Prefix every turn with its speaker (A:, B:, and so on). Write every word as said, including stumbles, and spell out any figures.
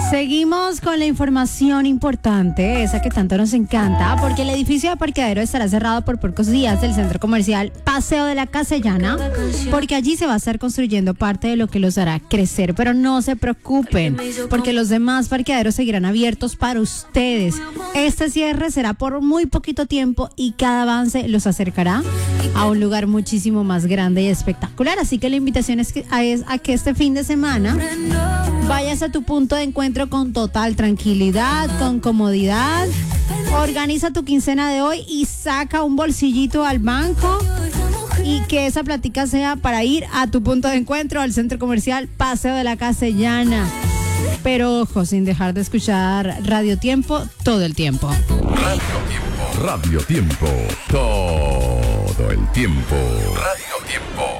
A: Seguimos con la información importante, esa que tanto nos encanta, porque el edificio de parqueadero estará cerrado por pocos días del centro comercial Paseo de la Castellana, porque allí se va a estar construyendo parte de lo que los hará crecer. Pero no se preocupen, porque los demás parqueaderos seguirán abiertos para ustedes. Este cierre será por muy poquito tiempo y cada avance los acercará a un lugar muchísimo más grande y espectacular. Así que la invitación es, que, es a que este fin de semana vayas a tu punto de encuentro con total tranquilidad, con comodidad. Organiza tu quincena de hoy y saca un bolsillito al banco y que esa plática sea para ir a tu punto de encuentro, al centro comercial Paseo de la Castellana. Pero ojo, sin dejar de escuchar Radio Tiempo todo el tiempo.
B: Radio Tiempo. Radio Tiempo. Todo el tiempo. Radio Tiempo.